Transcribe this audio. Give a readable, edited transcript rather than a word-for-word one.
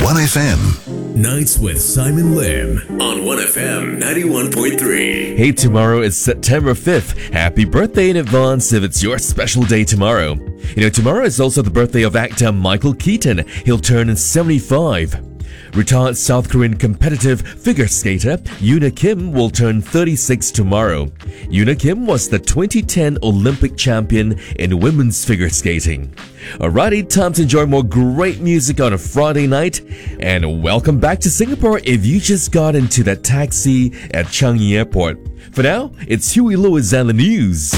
1FM. Nights with Simon Lim on 1FM 91.3. Hey, tomorrow is September 5th. Happy birthday in advance if it's your special day tomorrow. You know, tomorrow is also the birthday of actor Michael Keaton. He'll turn 75. Retired South Korean competitive figure skater Yoona Kim will turn 36 tomorrow. Yoona Kim was the 2010 Olympic champion in women's figure skating. Alrighty, time to enjoy more great music on a Friday night. And welcome back to Singapore if you just got into that taxi at Changi Airport. For now, it's Huey Lewis and the news.